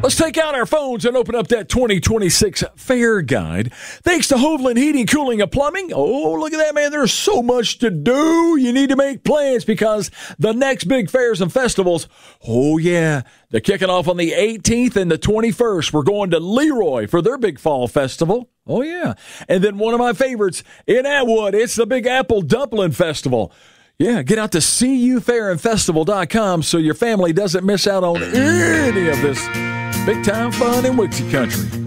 Let's take out our phones and open up that 2026 fair guide. Thanks to Hovland Heating, Cooling, and Plumbing. Oh, look at that, man. There's so much to do. You need to make plans because the next big fairs and festivals, oh, yeah, they're kicking off on the 18th and the 21st. We're going to Leroy for their big fall festival. Oh, yeah. And then one of my favorites in Atwood, it's the Big Apple Dumpling Festival. Yeah, get out to CUFairandFestival.com so your family doesn't miss out on any of this big-time fun in Wixie Country.